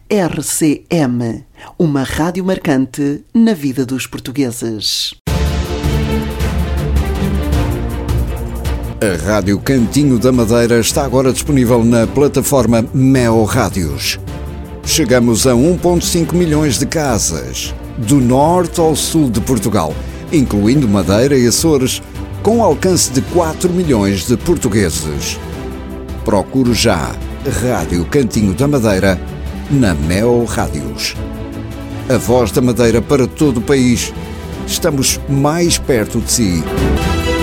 RCM, uma rádio marcante na vida dos portugueses. A Rádio Cantinho da Madeira está agora disponível na plataforma Meo Rádios. Chegamos a 1,5 milhões de casas, do norte ao sul de Portugal, incluindo Madeira e Açores, com alcance de 4 milhões de portugueses. Procure já Rádio Cantinho da Madeira na Meo Rádios. A voz da Madeira para todo o país. Estamos mais perto de si.